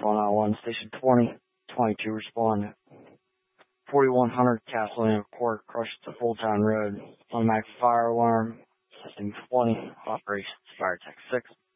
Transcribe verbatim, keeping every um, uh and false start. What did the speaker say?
four nine one, Station twenty, twenty-two respond. forty-one hundred Castellano Court, crushed to Fulltown Road. Automatic fire alarm. System twenty, operations fire tech six.